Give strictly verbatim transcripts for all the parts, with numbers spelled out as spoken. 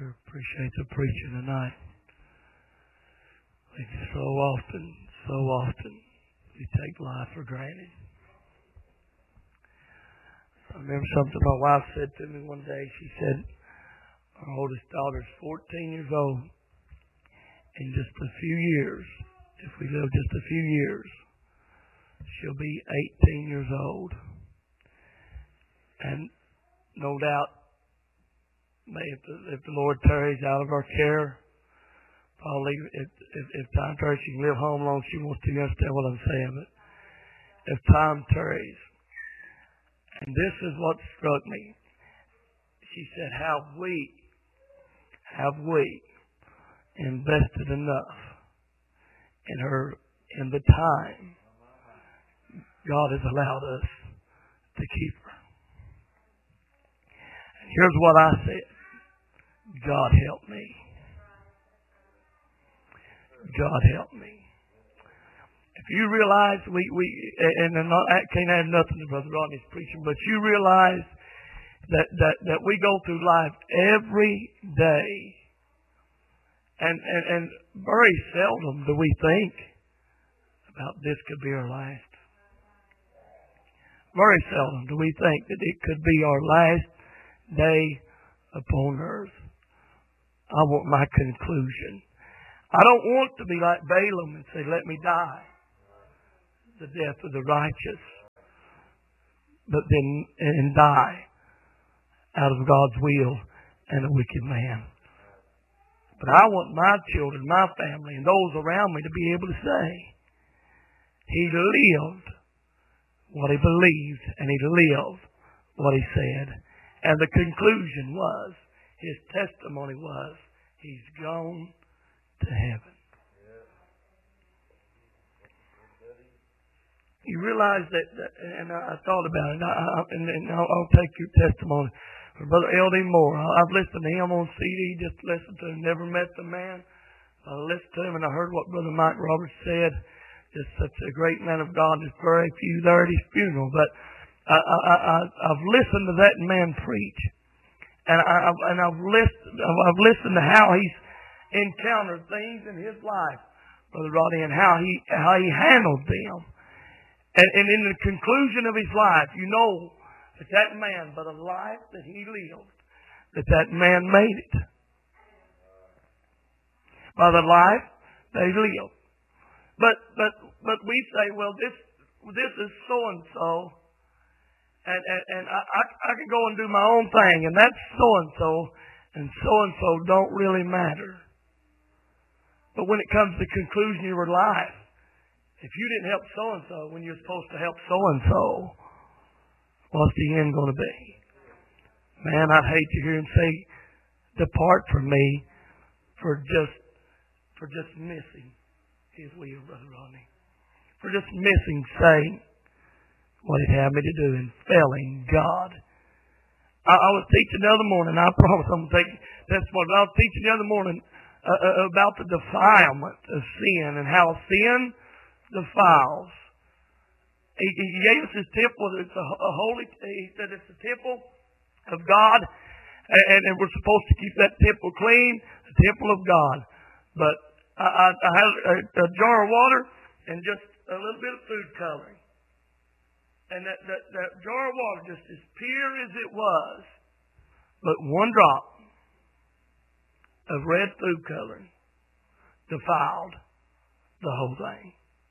Sure appreciate the preaching tonight. Like so often, so often, we take life for granted. I remember something my wife said to me one day. She said, our oldest daughter's fourteen years old. In just a few years, if we live just a few years, she'll be eighteen years old. And no doubt, if the, if the Lord tarries out of our care, probably if, if, if time tarries, she can live home long as she wants to. You understand what I'm saying? But if time tarries, and this is what struck me. She said, have we, have we invested enough in her in the time God has allowed us to keep her? And here's what I said. God help me. God help me. If you realize we, we and I'm not, I can't add nothing to Brother Rodney's preaching, but you realize that, that, that we go through life every day, and, and, and very seldom do we think about this could be our last. Very seldom do we think that it could be our last day upon earth. I want my conclusion. I don't want to be like Balaam and say, let me die the death of the righteous, but then and die out of God's will and a wicked man. But I want my children, my family, and those around me to be able to say, he lived what he believed, and he lived what he said. And the conclusion was, his testimony was, he's gone to heaven. You realize that, that and I, I thought about it, and, I, and, and I'll, I'll take your testimony. For Brother L D Moore, I've listened to him on C D, just listened to him, never met the man. I listened to him, and I heard what Brother Mike Roberts said. Just such a great man of God. There's very few there at his funeral, but I, I, I, I've listened to that man preach, and I, I've, and I've listened, I've listened to how he's encountered things in his life, Brother Rodney, and how he how he handled them. And, and in the conclusion of his life, you know that that man, by the life that he lived, that that man made it. By the life that he lived. But but but we say, well, this this is so and so, and and, and I, I I can go and do my own thing, and that's so and so, and so and so don't really matter. But when it comes to the conclusion of your life, if you didn't help so and so when you're supposed to help so and so, what's the end going to be? Man, I'd hate to hear him say, "Depart from me," for just for just missing his will, Brother Rodney. For just missing saying what he'd have me to do and failing God. I, I was teaching the other morning, I promise I'm going to take testimony, but I was teaching the other morning uh, uh, about the defilement of sin and how sin defiles. He, he gave us his temple. It's a, a holy, he said it's the temple of God, and, and we're supposed to keep that temple clean, the temple of God. But I, I, I had a, a jar of water and just a little bit of food coloring. And that, that, that jar of water, just as pure as it was, but one drop of red food coloring defiled the whole thing.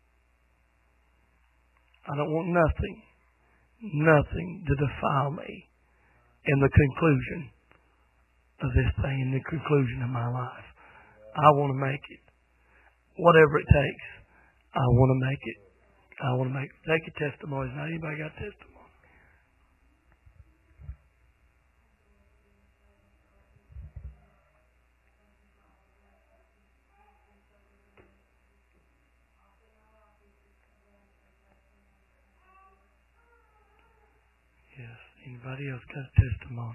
I don't want nothing, nothing to defile me in the conclusion of this thing, in the conclusion of my life. I want to make it. Whatever it takes, I want to make it. I want to make it. Take a testimony. Now, anybody got testimony? Yes. Anybody else got a testimony?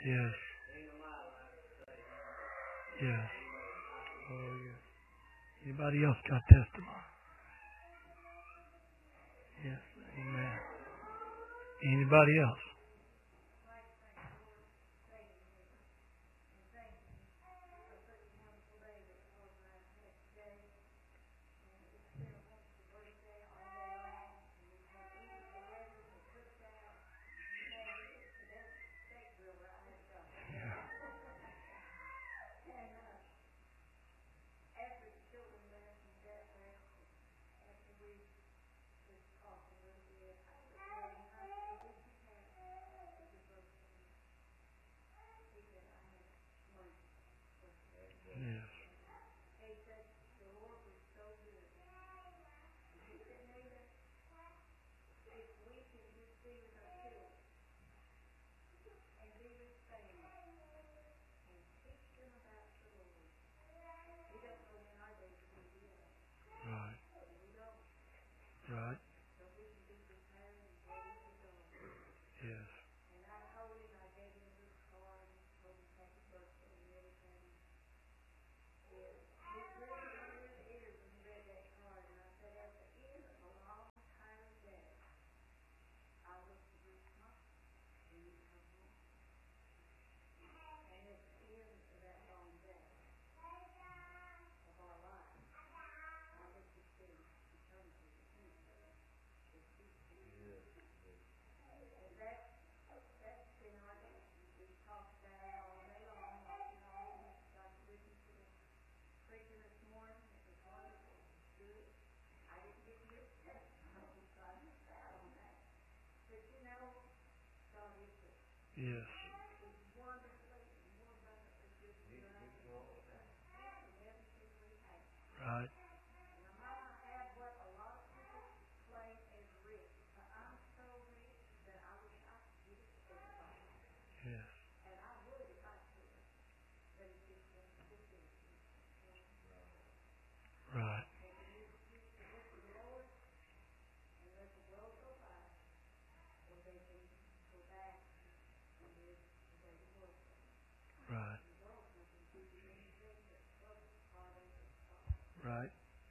Yes. Yes. Oh, yes. Anybody else got testimony? Yes. Amen. Anybody else? Yes. Right. Right. Yes. Yes. Right. Yes. Right. Right. Right.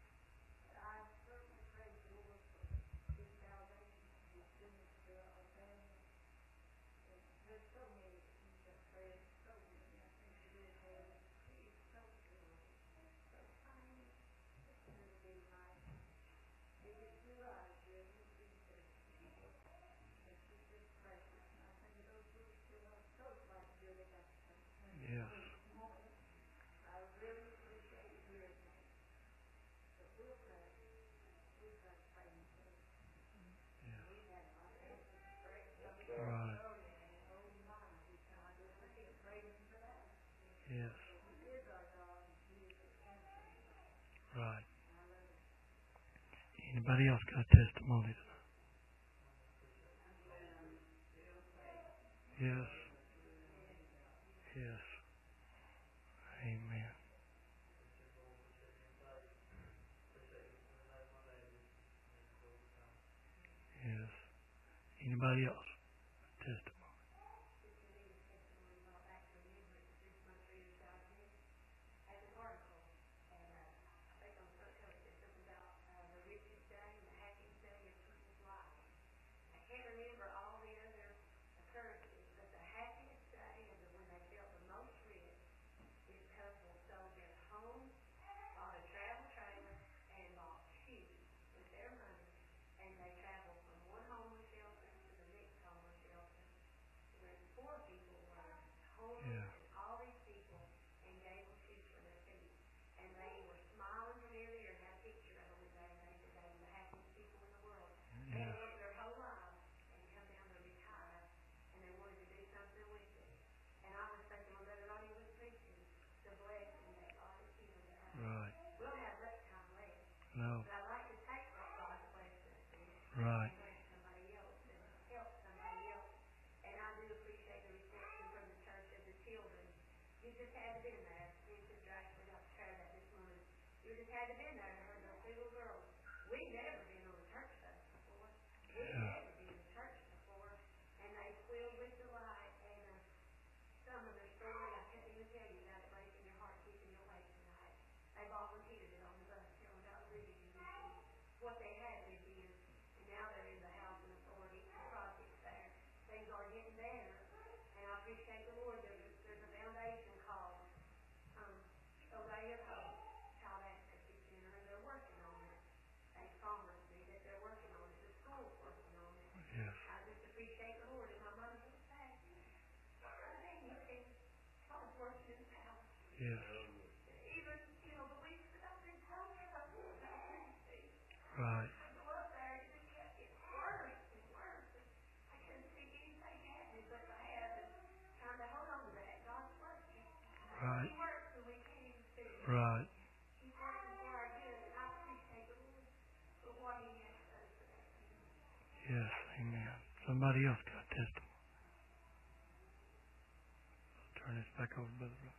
Yes. Right. Yes. Right. Anybody else got testimony? Yes. Yes. Amen. Yes. Anybody else? Testimony. Yeah. Yes. Right. No. Right. Yeah. Yes. Right. Right. Right. Yes, amen. Somebody else got testimony. I'll turn this back over to Brother Rob.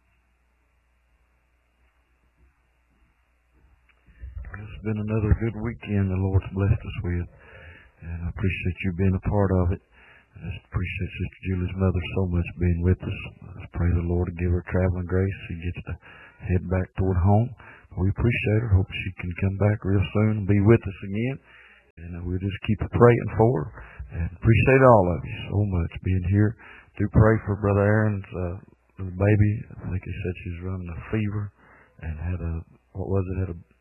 It's been another good weekend the Lord's blessed us with, and I appreciate you being a part of it. I just appreciate Sister Julie's mother so much being with us. Let's pray the Lord to give her traveling grace. She gets to head back toward home. We appreciate her. Hope she can come back real soon and be with us again. And uh, we'll just keep praying for her. And appreciate all of you so much being here. Do pray for Brother Aaron's uh, little baby. I think he said she's running a fever and had a, what was it, had a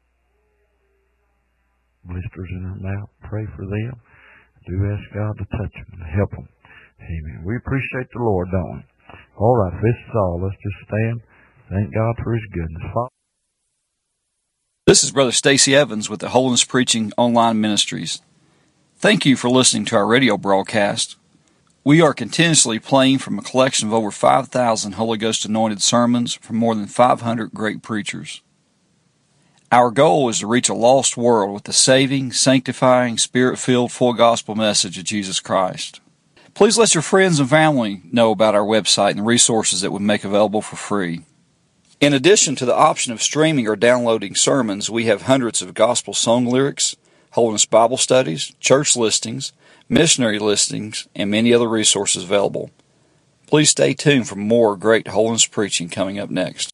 blisters in her mouth. Pray for them. Do ask God to touch them and help them. Amen. We appreciate the Lord, don't we? All right, if this is all, let's just stand. Thank God for His goodness. Father. This is Brother Stacy Evans with the Holiness Preaching Online Ministries. Thank you for listening to our radio broadcast. We are continuously playing from a collection of over five thousand Holy Ghost anointed sermons from more than five hundred great preachers. Our goal is to reach a lost world with the saving, sanctifying, Spirit-filled, full gospel message of Jesus Christ. Please let your friends and family know about our website and the resources that we make available for free. In addition to the option of streaming or downloading sermons, we have hundreds of gospel song lyrics, Holiness Bible studies, church listings, missionary listings, and many other resources available. Please stay tuned for more great holiness preaching coming up next.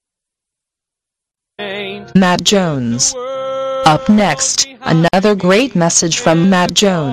Matt Jones. Up next, another great message from Matt Jones.